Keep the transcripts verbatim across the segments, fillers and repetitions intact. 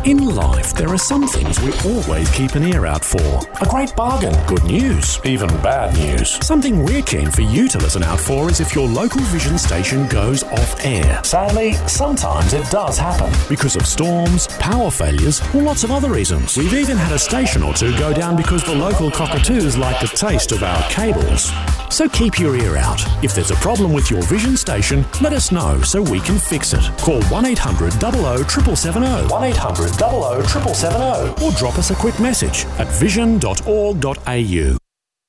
In life, there are some things we always keep an ear out for. A great bargain, good news, even bad news. Something we're keen for you to listen out for is if your local Vision station goes off air. Sadly, sometimes it does happen. Because of storms, power failures, or lots of other reasons. We've even had a station or two go down because the local cockatoos like the taste of our cables. So keep your ear out. If there's a problem with your Vision station, let us know so we can fix it. Call one eight hundred double oh seven seven oh, one eight hundred double oh seven seven oh, or drop us a quick message at vision dot org dot a u.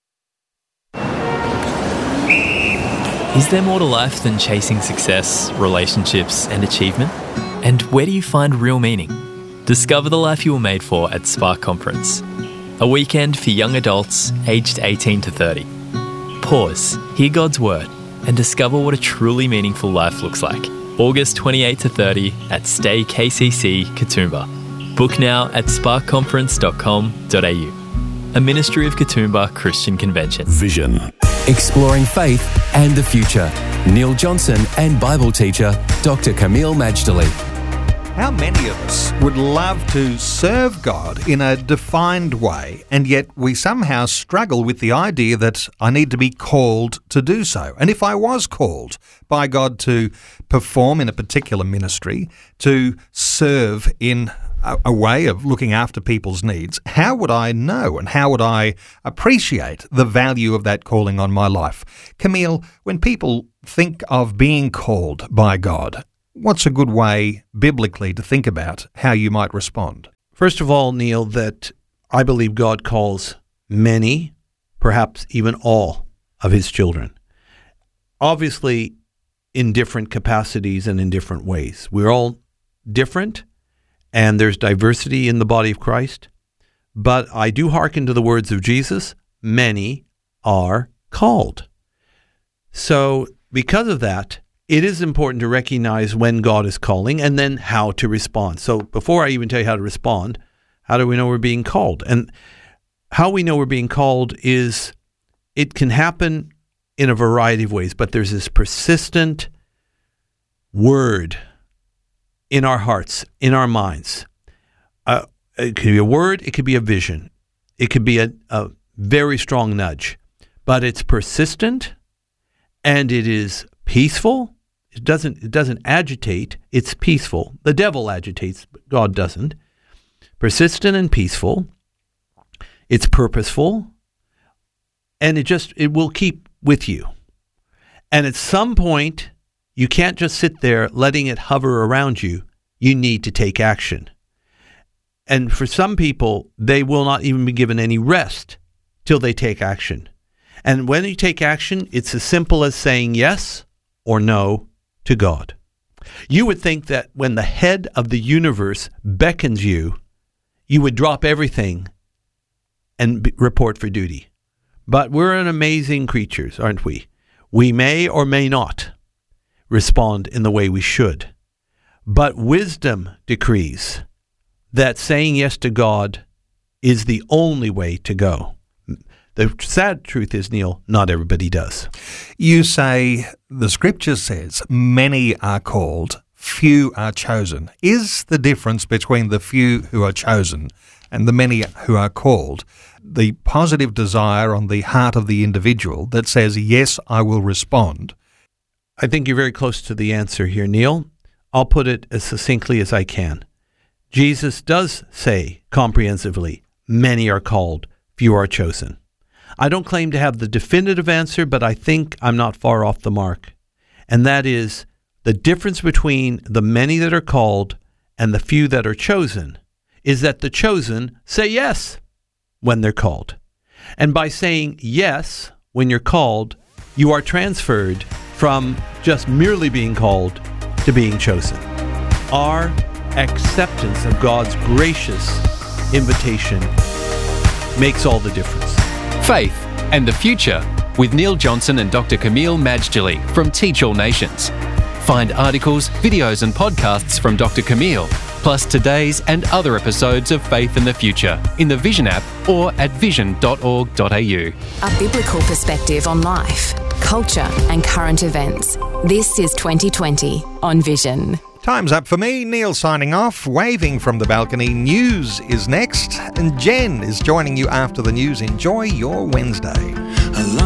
Is there more to life than chasing success, relationships, and achievement? And where do you find real meaning? Discover the life you were made for at Spark Conference, a weekend for young adults aged eighteen to thirty. Pause, hear God's word, and discover what a truly meaningful life looks like. August twenty-eighth to thirtieth at Stay K C C, Katoomba. Book now at spark conference dot com dot a u. A ministry of Katoomba Christian Convention. Vision. Exploring faith and the future. Neil Johnson and Bible teacher Doctor Kameel Majdali. How many of us would love to serve God in a defined way, and yet we somehow struggle with the idea that I need to be called to do so? And if I was called by God to perform in a particular ministry, to serve in a, a way of looking after people's needs, how would I know and how would I appreciate the value of that calling on my life? Kameel, when people think of being called by God, what's a good way biblically to think about how you might respond? First of all, Neil, that I believe God calls many, perhaps even all, of his children. Obviously, in different capacities and in different ways. We're all different, and there's diversity in the body of Christ. But I do hearken to the words of Jesus, many are called. So because of that, it is important to recognize when God is calling and then how to respond. So before I even tell you how to respond, how do we know we're being called? And how we know we're being called is it can happen in a variety of ways, but there's this persistent word in our hearts, in our minds. Uh, it could be a word, it could be a vision. It could be a, a very strong nudge, but it's persistent and it is peaceful. It doesn't, it doesn't agitate, it's peaceful. The devil agitates, but God doesn't. Persistent and peaceful. It's purposeful. And it just, it will keep with you. And at some point, you can't just sit there letting it hover around you. You need to take action. And for some people, they will not even be given any rest till they take action. And when you take action, it's as simple as saying yes or no to God. You would think that when the head of the universe beckons you, you would drop everything and be, report for duty. But we're an amazing creatures, aren't we? We may or may not respond in the way we should. But wisdom decrees that saying yes to God is the only way to go. The sad truth is, Neil, not everybody does. You say the scripture says many are called, few are chosen. Is the difference between the few who are chosen and the many who are called the positive desire on the heart of the individual that says, yes, I will respond? I think you're very close to the answer here, Neil. I'll put it as succinctly as I can. Jesus does say comprehensively, many are called, few are chosen. I don't claim to have the definitive answer, but I think I'm not far off the mark. And that is the difference between the many that are called and the few that are chosen is that the chosen say yes when they're called. And by saying yes when you're called, you are transferred from just merely being called to being chosen. Our acceptance of God's gracious invitation makes all the difference. Faith and the Future with Neil Johnson and Doctor Kameel Majdali from Teach All Nations. Find articles, videos and podcasts from Doctor Kameel plus today's and other episodes of Faith and the Future in the Vision app or at vision dot org dot a u. A biblical perspective on life, culture and current events. This is twenty twenty on Vision. Time's up for me. Neil signing off, waving from the balcony. News is next, and Jen is joining you after the news. Enjoy your Wednesday.